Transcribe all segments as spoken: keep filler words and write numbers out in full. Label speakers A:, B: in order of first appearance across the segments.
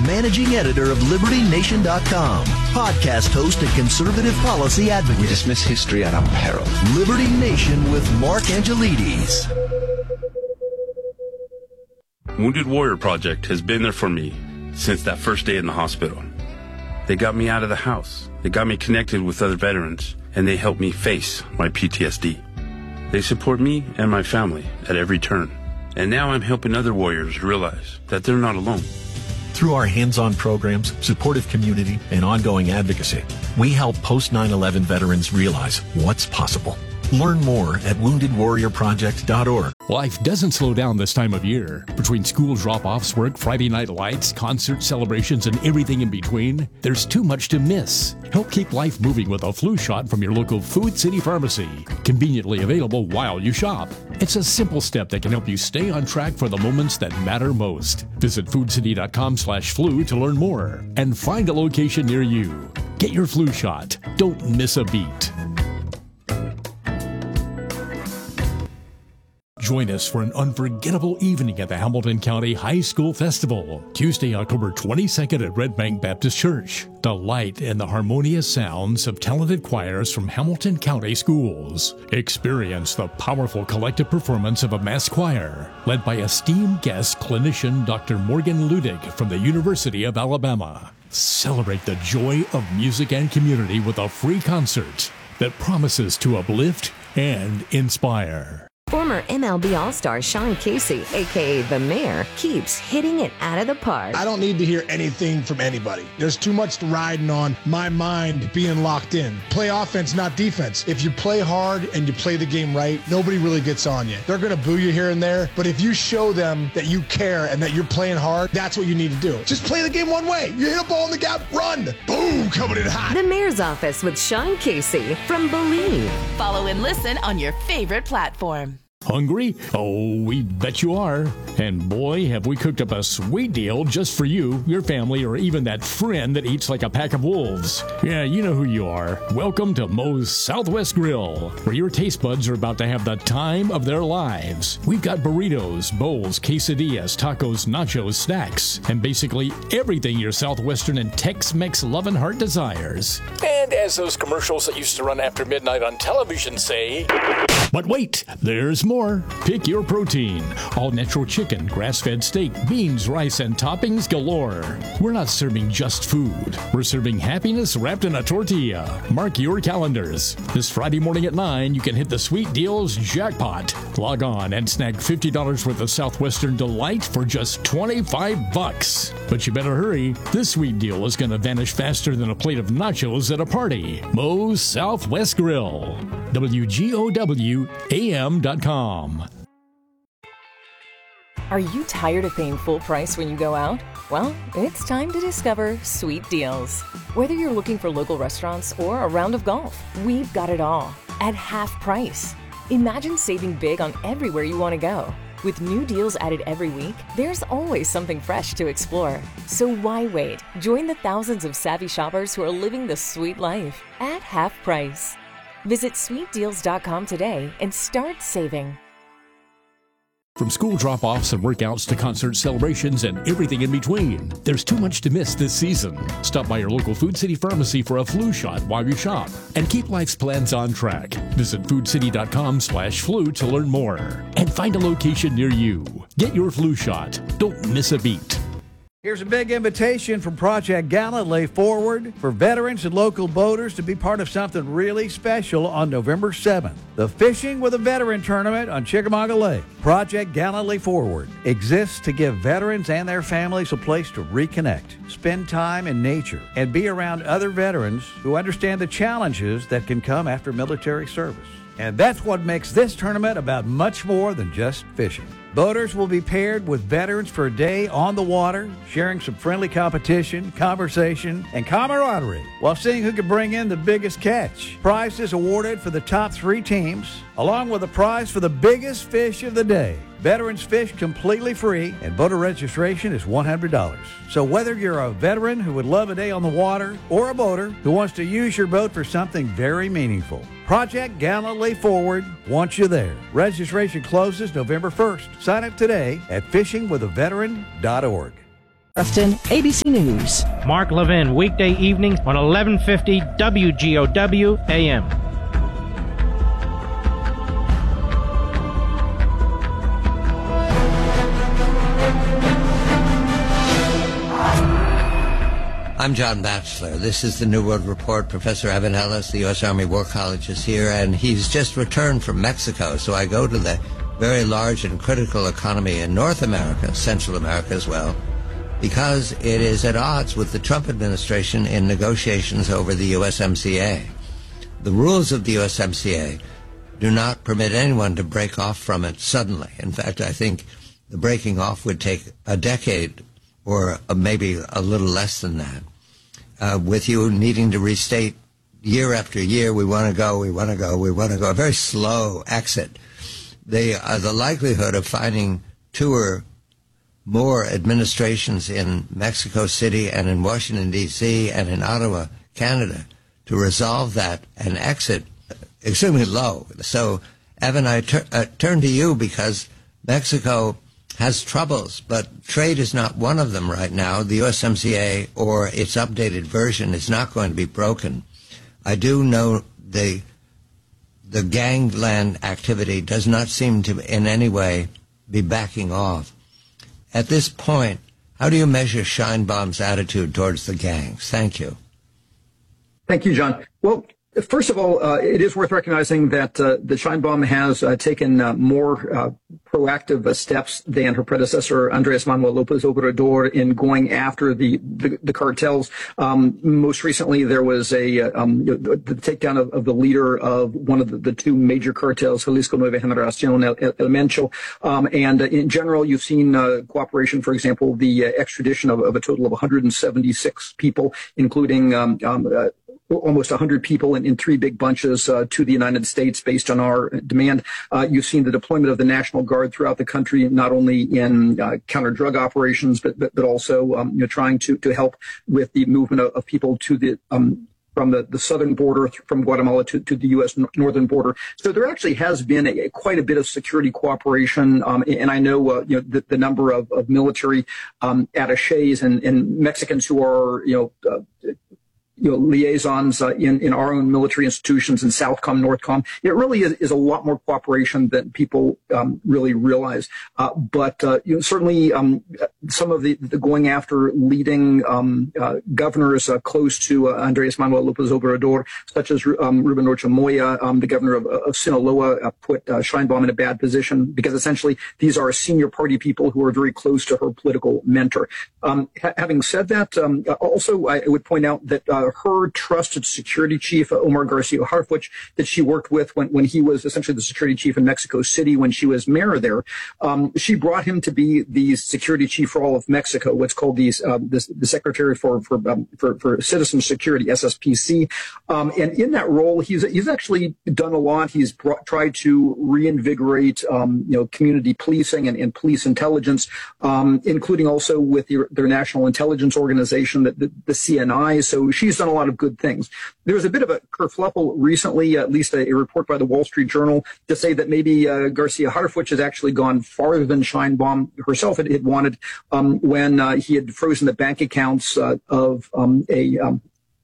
A: managing editor of Liberty Nation dot com, podcast host and conservative policy advocate.
B: We dismiss history at our peril.
A: Liberty Nation with Mark Angelides.
C: Wounded Warrior Project has been there for me since that first day in the hospital. They got me out of the house. They got me connected with other veterans, and they helped me face my P T S D. They support me and my family at every turn. And now I'm helping other warriors realize that they're not alone.
D: Through our hands-on programs, supportive community, and ongoing advocacy, we help post nine eleven veterans realize what's possible. Learn more at wounded warrior project dot org.
E: Life doesn't slow down this time of year. Between school drop-offs, work, Friday night lights, concert celebrations, and everything in between, there's too much to miss. Help keep life moving with a flu shot from your local Food City Pharmacy. Conveniently available while you shop. It's a simple step that can help you stay on track for the moments that matter most. Visit food city dot com slash flu to learn more and find a location near you. Get your flu shot. Don't miss a beat. Join us for an unforgettable evening at the Hamilton County High School Festival, Tuesday, October twenty-second at Red Bank Baptist Church. Delight in the harmonious sounds of talented choirs from Hamilton County schools. Experience the powerful collective performance of a mass choir, led by esteemed guest clinician Doctor Morgan Ludig from the University of Alabama. Celebrate the joy of music and community with a free concert that promises to uplift and inspire.
F: Former M L B All-Star Sean Casey, a k a. The Mayor, keeps hitting it out of the park.
G: I don't need to hear anything from anybody. There's too much riding on my mind being locked in. Play offense, not defense. If you play hard and you play the game right, nobody really gets on you. They're going to boo you here and there, but if you show them that you care and that you're playing hard, that's what you need to do. Just play the game one way. You hit a ball in the gap, run. Boom, coming in hot.
F: The Mayor's Office with Sean Casey from Believe.
H: Follow and listen on your favorite platform.
E: Hungry? Oh, we bet you are. And boy, have we cooked up a sweet deal just for you, your family, or even that friend that eats like a pack of wolves. Yeah, you know who you are. Welcome to Moe's Southwest Grill, where your taste buds are about to have the time of their lives. We've got burritos, bowls, quesadillas, tacos, nachos, snacks, and basically everything your Southwestern and Tex-Mex loving heart desires.
I: And as those commercials that used to run after midnight on television say...
E: But wait, there's more. Pick your protein. All natural chicken, grass-fed steak, beans, rice, and toppings galore. We're not serving just food. We're serving happiness wrapped in a tortilla. Mark your calendars. This Friday morning at nine, you can hit the sweet deals jackpot. Log on and snag fifty dollars worth of Southwestern Delight for just twenty-five bucks. But you better hurry. This sweet deal is going to vanish faster than a plate of nachos at a party. Moe's Southwest Grill. W G O W A M dot com.
J: Are you tired of paying full price when you go out? Well, it's time to discover Sweet Deals. Whether you're looking for local restaurants or a round of golf, we've got it all at half price. Imagine saving big on everywhere you want to go. With new deals added every week, there's always something fresh to explore. So why wait? Join the thousands of savvy shoppers who are living the sweet life at half price. Visit sweet deals dot com today and start saving.
E: From school drop-offs and workouts to concert celebrations and everything in between, there's too much to miss this season. Stop by your local Food City Pharmacy for a flu shot while you shop and keep life's plans on track. Visit food city dot com slash flu to learn more and find a location near you. Get your flu shot. Don't miss a beat.
K: Here's a big invitation from Project Gallantly Forward for veterans and local boaters to be part of something really special on November seventh. The Fishing with a Veteran Tournament on Chickamauga Lake. Project Gallantly Forward exists to give veterans and their families a place to reconnect, spend time in nature, and be around other veterans who understand the challenges that can come after military service. And that's what makes this tournament about much more than just fishing. Boaters will be paired with veterans for a day on the water, sharing some friendly competition, conversation, and camaraderie while seeing who can bring in the biggest catch. Prizes awarded for the top three teams, along with a prize for the biggest fish of the day. Veterans fish completely free, and boater registration is one hundred dollars. So whether you're a veteran who would love a day on the water or a boater who wants to use your boat for something very meaningful, Project Gallantly Forward wants you there. Registration closes November first. Sign up today at fishing with a veteran dot org.
L: Preston, A B C News.
M: Mark Levin, weekday evenings on eleven fifty W G O W A M.
N: I'm John Batchelor. This is the New World Report. Professor Evan Ellis, the U S Army War College, is here, and he's just returned from Mexico. So I go to the very large and critical economy in North America, Central America as well, because it is at odds with the Trump administration in negotiations over the U S M C A. The rules of the U S M C A do not permit anyone to break off from it suddenly. In fact, I think the breaking off would take a decade or maybe a little less than that. Uh, with you needing to restate year after year, we want to go, we want to go, we want to go. A very slow exit. They, uh, the likelihood of finding two or more administrations in Mexico City and in Washington, D C and in Ottawa, Canada, to resolve that and exit, extremely low. So, Evan, I tur- uh, turn to you because Mexico has troubles, but trade is not one of them right now. The U S M C A or its updated version is not going to be broken. I do know the the gangland activity does not seem to in any way be backing off. At this point, how do you measure Sheinbaum's attitude towards the gangs? Thank you.
O: Thank you, John. Well, first of all, uh, it is worth recognizing that uh, the Sheinbaum has uh, taken uh, more uh, proactive uh, steps than her predecessor, Andres Manuel Lopez Obrador, in going after the the, the cartels. Um, most recently, there was a um, the, the takedown of, of the leader of one of the, the two major cartels, Jalisco Nueva Generación, El, El Mencho. Um, and uh, in general, you've seen uh, cooperation, for example, the uh, extradition of, of a total of one hundred seventy-six people, including um, um, uh, almost one hundred people in, in three big bunches uh, to the United States based on our demand. Uh, you've seen the deployment of the National Guard throughout the country, not only in uh, counter-drug operations, but but, but also um, you know, trying to, to help with the movement of, of people to the um, from the, the southern border, from Guatemala to, to the U S northern border. So there actually has been a, quite a bit of security cooperation. Um, and I know, uh, you know, the, the number of, of military um, attaches and, and Mexicans who are, you know, uh, you know, liaisons uh, in, in our own military institutions in Southcom, Northcom. It really is, is a lot more cooperation than people um, really realize. Uh, but uh, you know, certainly um, some of the, the going after leading um, uh, governors uh, close to uh, Andres Manuel Lopez Obrador, such as um, Ruben Rocha Moya, um, the governor of, of Sinaloa, uh, put uh, Sheinbaum in a bad position because essentially these are senior party people who are very close to her political mentor. Um, ha- having said that, um, also I would point out that uh, her trusted security chief, Omar Garcia Harfuch, that she worked with when, when he was essentially the security chief in Mexico City when she was mayor there. Um, she brought him to be the security chief for all of Mexico, what's called the, uh, the, the Secretary for for, um, for for Citizen Security, S S P C. Um, and in that role, he's he's actually done a lot. He's brought, tried to reinvigorate um, you know community policing and, and police intelligence, um, including also with the, their national intelligence organization, the, the, the C N I. So she's done a lot of good things. There was a bit of a kerfluffle recently, at least a, a report by the Wall Street Journal, to say that maybe uh, Garcia Harfuch has actually gone farther than Sheinbaum herself had, had wanted um, when uh, he had frozen the bank accounts uh, of um, a um,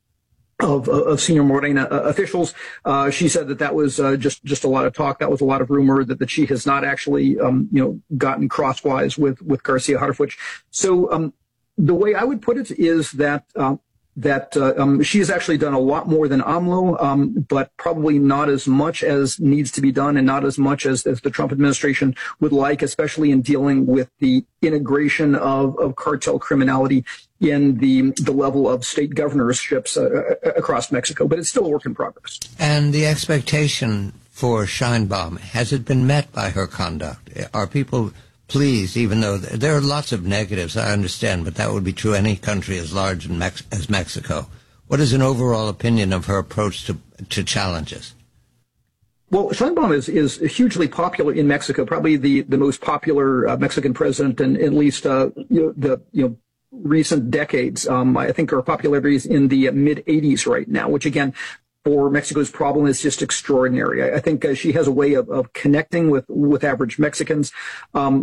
O: Of, of senior Morena uh, officials. Uh, she said that that was uh, just just a lot of talk. That was a lot of rumor. That, that she has not actually, um, you know, gotten crosswise with with Garcia Harfuch. So um, the way I would put it is that. Uh, that uh, um, she has actually done a lot more than AMLO, um, but probably not as much as needs to be done and not as much as, as the Trump administration would like, especially in dealing with the integration of, of cartel criminality in the the level of state governorships uh, across Mexico. But it's still a work in progress.
N: And the expectation for Sheinbaum, has it been met by her conduct? Are people pleased, even though there are lots of negatives, I understand, but that would be true any country as large in Mex- as Mexico. What is an overall opinion of her approach to to challenges?
O: Well, Sheinbaum is, is hugely popular in Mexico, probably the, the most popular uh, Mexican president in at least uh, you know, the you know recent decades. Um, I think her popularity is in the mid eighties right now, which again, for Mexico's problem is just extraordinary. I, I think uh, she has a way of, of connecting with, with average Mexicans. Um, you know,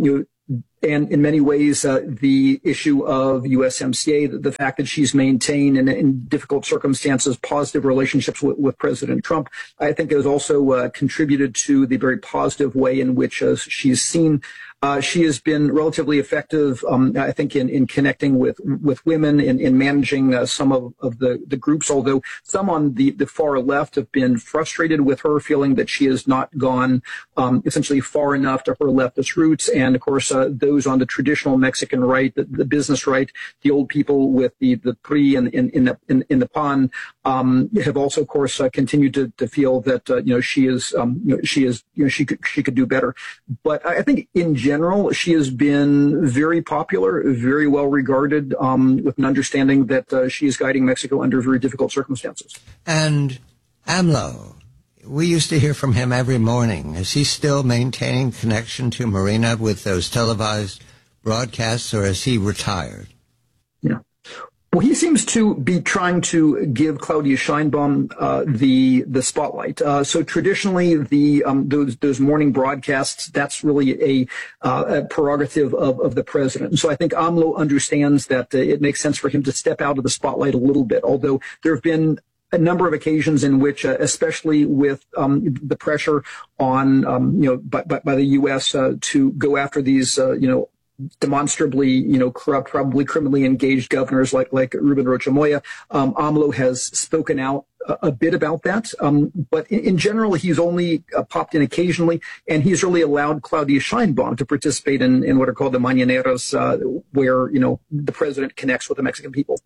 O: and in many ways, uh, the issue of U S M C A, the, the fact that she's maintained in, in difficult circumstances positive relationships with, with President Trump, I think has also uh, contributed to the very positive way in which uh, she's seen. Uh, she has been relatively effective, um, I think, in, in connecting with with women, in, in managing uh, some of, of the, the groups, although some on the, the far left have been frustrated with her, feeling that she has not gone um, essentially far enough to her leftist roots. And, of course, uh, those on the traditional Mexican right, the, the business right, the old people with the, the P R I and in, in, the, in, in the P A N um, have also, of course, uh, continued to, to feel that, uh, you know, she is, um, you know, she is, you know, she could, she could do better. But I think in general, she has been very popular, very well regarded, um, with an understanding that uh, she is guiding Mexico under very difficult circumstances.
N: And AMLO, we used to hear from him every morning. Is he still maintaining connection to Marina with those televised broadcasts, or is he retired?
O: Yeah. Well, he seems to be trying to give Claudia Sheinbaum uh, the the spotlight. Uh, so traditionally, the um, those those morning broadcasts, that's really a, uh, a prerogative of, of the president. And so I think AMLO understands that uh, it makes sense for him to step out of the spotlight a little bit. Although there have been a number of occasions in which, uh, especially with um, the pressure on um, you know by, by, by the U S uh, to go after these uh, you know. demonstrably, you know, corrupt, probably criminally engaged governors like like Ruben Rocha Moya. Um, AMLO has spoken out a, a bit about that, um, but in, in general, he's only uh, popped in occasionally, and he's really allowed Claudia Sheinbaum to participate in, in what are called the mañaneras, uh, where, you know, the president connects with the Mexican people.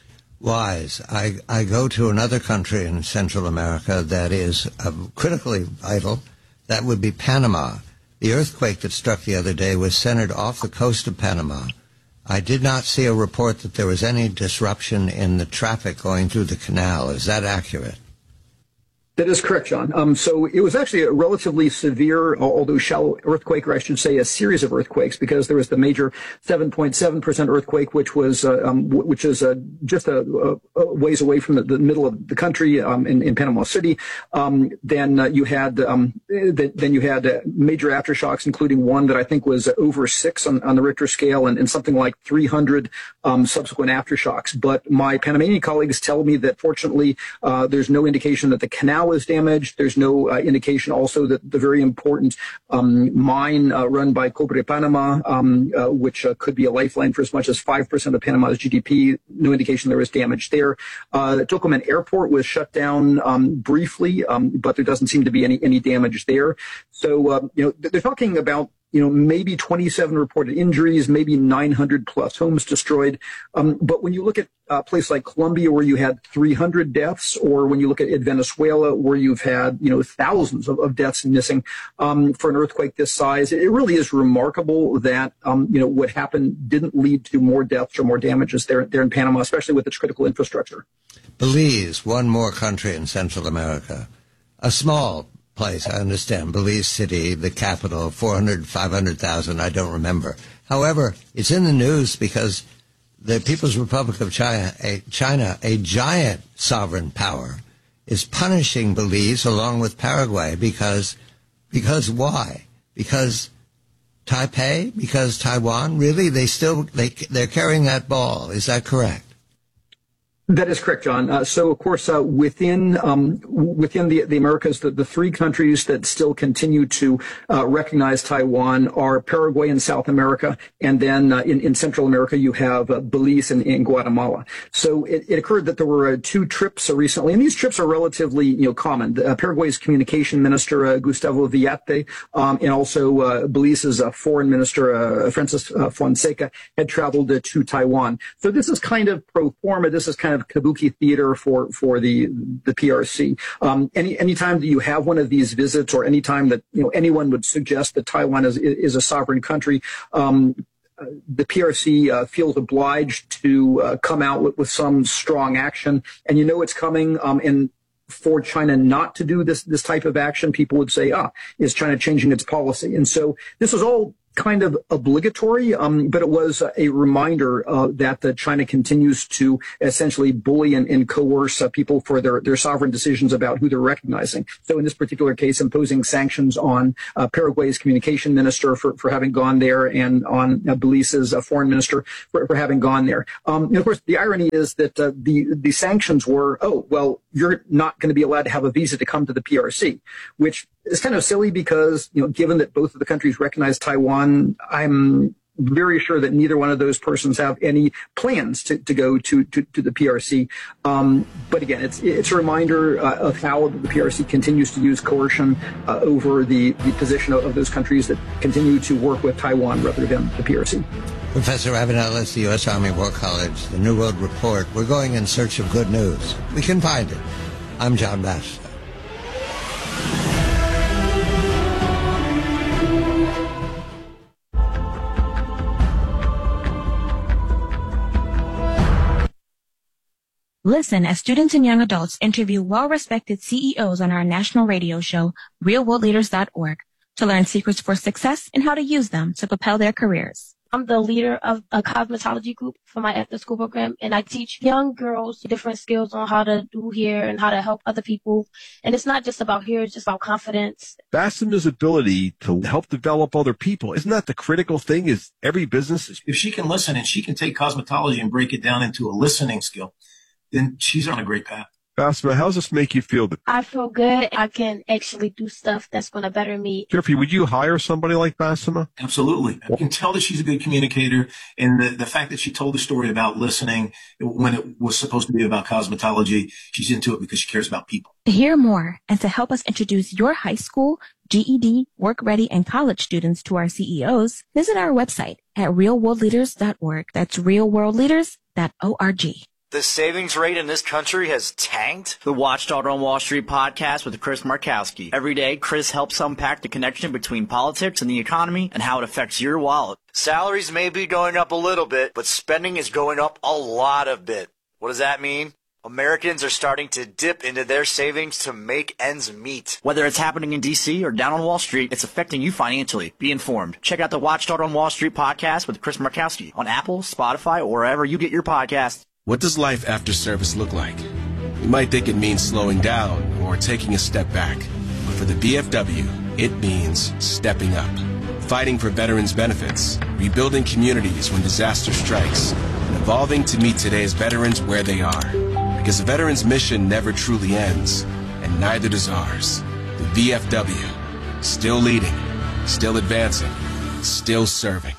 N: Wise. I, I go to another country in Central America that is uh, critically vital. That would be Panama. The earthquake that struck the other day was centered off the coast of Panama. I did not see a report that there was any disruption in the traffic going through the canal. Is that accurate?
O: That is correct, John. Um, so it was actually a relatively severe, although shallow earthquake, or I should say a series of earthquakes, because there was the major seven point seven percent earthquake, which was uh, um, which is uh, just a, a ways away from the, the middle of the country um, in, in Panama City. Um, then uh, you had um, th- then you had uh, major aftershocks, including one that I think was over six on, on the Richter scale, and, and something like three hundred um, subsequent aftershocks. But my Panamanian colleagues tell me that fortunately uh, there's no indication that the canal is damaged. There's no uh, indication also that the very important um, mine uh, run by Cobre Panama, um, uh, which uh, could be a lifeline for as much as five percent of Panama's G D P, no indication there was damage there. Uh, the Tocumen Airport was shut down um, briefly, um, but there doesn't seem to be any, any damage there. So, uh, you know, they're talking about you know, maybe twenty-seven reported injuries, maybe nine hundred plus homes destroyed. Um, but when you look at a place like Colombia, where you had three hundred deaths, or when you look at, at Venezuela, where you've had, you know, thousands of, of deaths missing um, for an earthquake this size, it really is remarkable that, um, you know, what happened didn't lead to more deaths or more damages there, there in Panama, especially with its critical infrastructure.
N: Belize, one more country in Central America, a small place, I understand, Belize City, the capital, four hundred, five hundred thousand, I don't remember. However, it's in the news because the People's Republic of China, a, China, a giant sovereign power, is punishing Belize along with Paraguay because, because why? Because Taipei? Because Taiwan? Really? They still, they, they're carrying that ball. Is that correct?
O: That is correct, John. Uh, so, of course, uh, within um, within the, the Americas, the, the three countries that still continue to uh, recognize Taiwan are Paraguay in South America, and then uh, in, in Central America you have uh, Belize and, and Guatemala. So it, it occurred that there were uh, two trips uh, recently, and these trips are relatively you know common. Uh, Paraguay's communication minister uh, Gustavo Villate, um, and also uh, Belize's uh, foreign minister uh, Francis uh, Fonseca had traveled uh, to Taiwan. So this is kind of pro forma. This is kind of kabuki theater for for the the P R C. Um, any anytime that you have one of these visits, or anytime that you know anyone would suggest that Taiwan is is a sovereign country, um, uh, the P R C uh, feels obliged to uh, come out with, with some strong action, and you know it's coming. Um, and for China not to do this this type of action, people would say, ah, is China changing its policy? And so this is all kind of obligatory, um, but it was a reminder uh, that uh, China continues to essentially bully and, and coerce uh, people for their, their sovereign decisions about who they're recognizing. So in this particular case, imposing sanctions on uh, Paraguay's communication minister for, for having gone there, and on uh, Belize's uh, foreign minister for, for having gone there. Um, and of course, the irony is that uh, the, the sanctions were, oh, well, you're not going to be allowed to have a visa to come to the P R C, which is kind of silly because, you know, given that both of the countries recognize Taiwan, I'm very sure that neither one of those persons have any plans to, to go to, to, to the P R C. Um, but again, it's it's a reminder uh, of how the P R C continues to use coercion uh, over the, the position of, of those countries that continue to work with Taiwan rather than the P R C.
N: Professor Evan Ellis, the U S Army War College, the New World Report. We're going in search of good news. We can find it. I'm John Batchelor.
P: Listen as students and young adults interview well-respected C E Os on our national radio show, real world leaders dot org, to learn secrets for success and how to use them to propel their careers.
Q: I'm the leader of a cosmetology group for my after-school program, and I teach young girls different skills on how to do hair and how to help other people. And it's not just about hair, it's just about confidence.
R: Bassema's ability to help develop other people, isn't that the critical thing? Is every business...
S: If she can listen and she can take cosmetology and break it down into a listening skill, then she's on a great path.
R: Bassema, how does this make you feel?
Q: I feel good. I can actually do stuff that's going to better me.
R: Jeffrey, would you hire somebody like Bassema?
S: Absolutely. I can tell that she's a good communicator, and the, the fact that she told the story about listening when it was supposed to be about cosmetology, she's into it because she cares about people.
P: To hear more and to help us introduce your high school, G E D, work ready, and college students to our C E Os, visit our website at real world leaders dot org. That's real world leaders dot org.
T: The savings rate in this country has tanked? The Watchdog on Wall Street podcast with Chris Markowski. Every day, Chris helps unpack the connection between politics and the economy and how it affects your wallet. Salaries may be going up a little bit, but spending is going up a lot of bit. What does that mean? Americans are starting to dip into their savings to make ends meet. Whether it's happening in D C or down on Wall Street, it's affecting you financially. Be informed. Check out the Watchdog on Wall Street podcast with Chris Markowski on Apple, Spotify, or wherever you get your podcasts.
U: What does life after service look like? You might think it means slowing down or taking a step back. But for the V F W, it means stepping up. Fighting for veterans' benefits, rebuilding communities when disaster strikes, and evolving to meet today's veterans where they are. Because a veteran's mission never truly ends, and neither does ours. The V F W, still leading, still advancing, still serving.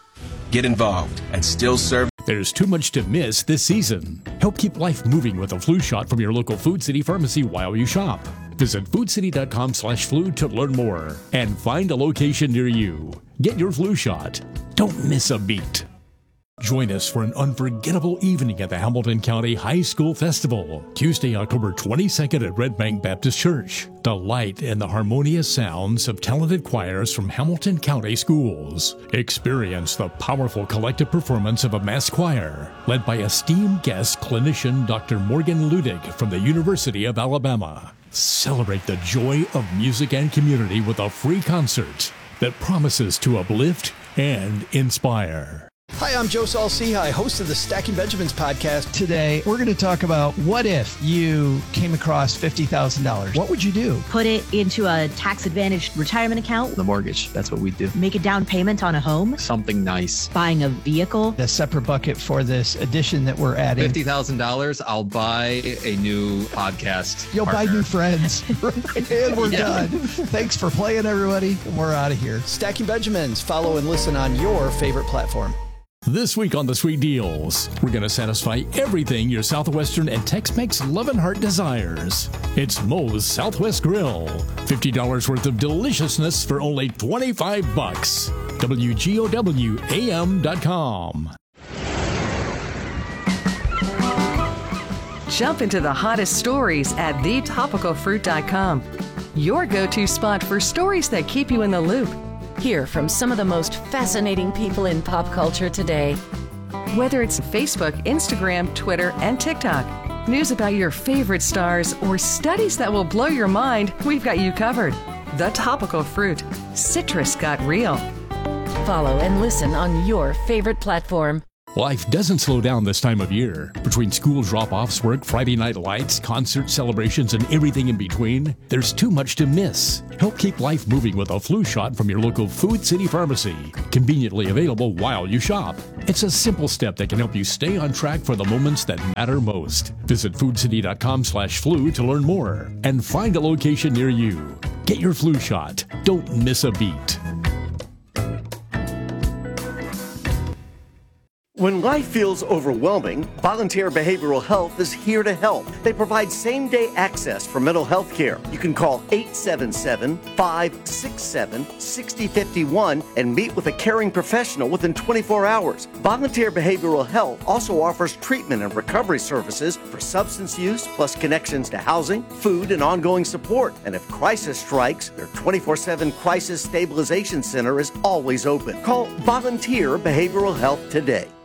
U: Get involved at still serving.
E: There's too much to miss this season. Help keep life moving with a flu shot from your local Food City pharmacy while you shop. Visit food city dot com slash flu to learn more and find a location near you. Get your flu shot. Don't miss a beat. Join us for an unforgettable evening at the Hamilton County High School Festival, Tuesday, October twenty-second at Red Bank Baptist Church. Delight in the harmonious sounds of talented choirs from Hamilton County schools. Experience the powerful collective performance of a mass choir, led by esteemed guest clinician Doctor Morgan Ludig from the University of Alabama. Celebrate the joy of music and community with a free concert that promises to uplift and inspire.
V: Hi, I'm Joe Saul-Sehy, host of the Stacking Benjamins podcast.
W: Today, we're going to talk about what if you came across fifty thousand dollars? What would you do?
X: Put it into a tax-advantaged retirement account.
W: The mortgage, that's what we do.
X: Make a down payment on a home.
W: Something nice.
X: Buying a vehicle.
W: A separate bucket for this addition that we're adding.
Y: fifty thousand dollars, I'll buy a new podcast
W: You'll
Y: partner.
W: buy new friends. And we're yeah. done. Thanks for playing, everybody. And we're out of here.
V: Stacking Benjamins. Follow and listen on your favorite platform.
E: This week on the Sweet Deals, we're going to satisfy everything your Southwestern and Tex-Mex loving heart desires. It's Moe's Southwest Grill. fifty dollars worth of deliciousness for only twenty-five bucks. W G O W A M dot com.
F: Jump into the hottest stories at the topical fruit dot com. Your go-to spot for stories that keep you in the loop. Hear from some of the most fascinating people in pop culture today. Whether it's Facebook, Instagram, Twitter, and TikTok, news about your favorite stars, or studies that will blow your mind, we've got you covered. The Topical Fruit. Citrus got real. Follow and listen on your favorite platform.
E: Life doesn't slow down this time of year. Between school drop-offs, work, Friday night lights, concert celebrations, and everything in between, there's too much to miss. Help keep life moving with a flu shot from your local Food City Pharmacy. Conveniently available while you shop. It's a simple step that can help you stay on track for the moments that matter most. Visit foodcity.com slash flu to learn more and find a location near you. Get your flu shot. Don't miss a beat.
A: When life feels overwhelming, Volunteer Behavioral Health is here to help. They provide same-day access for mental health care. You can call eight seven seven, five six seven, six zero five one and meet with a caring professional within twenty-four hours. Volunteer Behavioral Health also offers treatment and recovery services for substance use, plus connections to housing, food, and ongoing support. And if crisis strikes, their twenty-four seven Crisis Stabilization Center is always open. Call Volunteer Behavioral Health today.